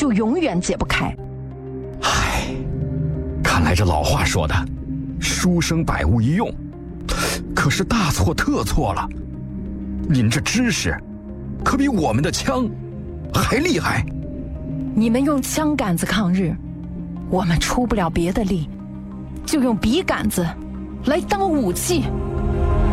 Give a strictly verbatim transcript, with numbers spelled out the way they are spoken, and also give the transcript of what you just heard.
就永远解不开。 唉，看来这老话说的书生百无一用，可是大错特错了。您这知识可比我们的枪还厉害。 你们用枪杆子抗日，我们出不了别的力，就用笔杆子来当武器。